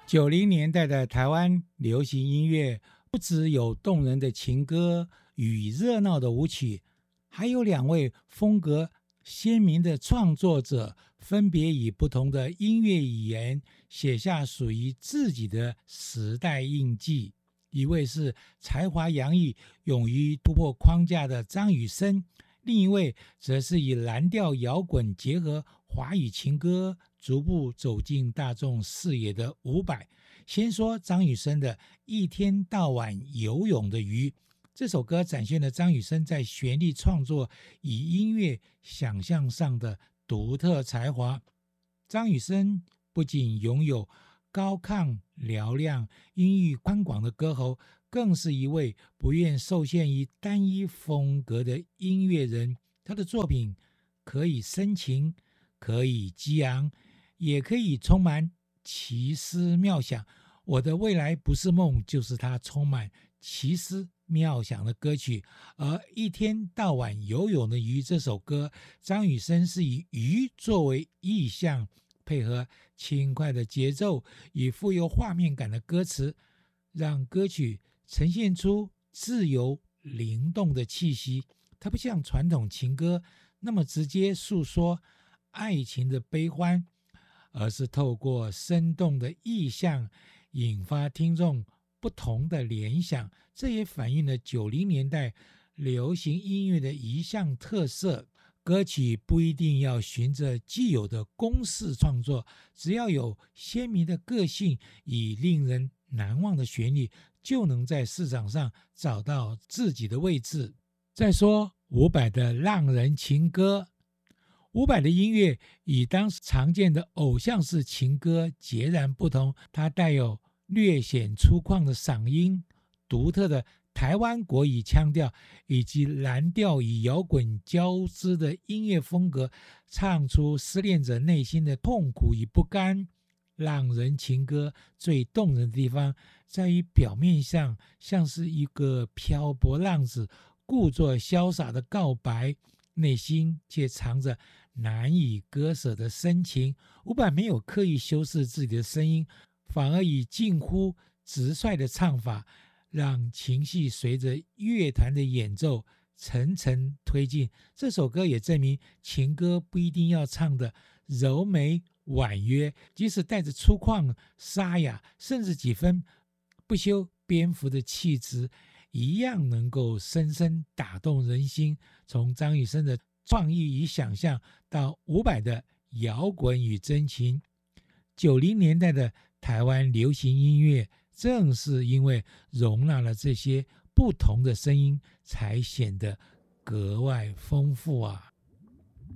90年代的台湾流行音乐不只有动人的情歌与热闹的舞曲，还有2位风格鲜明的创作者，分别以不同的音乐语言写下属于自己的时代印记。一位是才华洋溢、勇于突破框架的张雨生，另一位则是以蓝调摇滚结合华语情歌，逐步走进大众视野的伍佰。先说张雨生的《一天到晚游泳的鱼》，这首歌展现了张雨生在旋律创作与音乐想象上的独特才华。张雨生不仅拥有高亢嘹亮、音域宽广的歌喉，更是一位不愿受限于单一风格的音乐人。他的作品可以深情，可以激昂，也可以充满奇思妙想。我的未来不是梦，就是他充满奇思妙想的歌曲。而一天到晚游泳的鱼这首歌，张雨生是以鱼作为意象，配合轻快的节奏与富有画面感的歌词，让歌曲呈现出自由灵动的气息。它不像传统情歌那么直接诉说爱情的悲欢，而是透过生动的意象引发听众不同的联想。这也反映了90年代流行音乐的一项特色，歌曲不一定要循着既有的公式创作，只要有鲜明的个性与令人难忘的旋律，就能在市场上找到自己的位置。再说伍佰的浪人情歌，伍佰的音乐与当时常见的偶像式情歌截然不同，它带有略显粗犷的嗓音、独特的台湾国语腔调以及蓝调与摇滚交织的音乐风格，唱出失恋者内心的痛苦与不甘。浪人情歌最动人的地方在于表面上像是一个漂泊浪子故作潇洒的告白，内心却藏着难以割舍的深情。伍佰没有刻意修饰自己的声音，反而以近乎直率的唱法，让情绪随着乐团的演奏层层推进。这首歌也证明情歌不一定要唱的柔美婉约，即使带着粗犷沙哑，甚至几分不修边幅的气质，一样能够深深打动人心。从张雨生的创意与想象到伍佰的摇滚与真情，90年代的台湾流行音乐正是因为容纳了这些不同的声音，才显得格外丰富啊。